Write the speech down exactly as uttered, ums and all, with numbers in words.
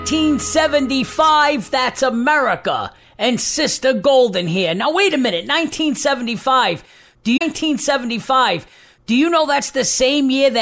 nineteen seventy-five, that's America. And Sister Golden here. Now, wait a minute. nineteen seventy-five. Do you, nineteen seventy-five. Do you know that's the same year that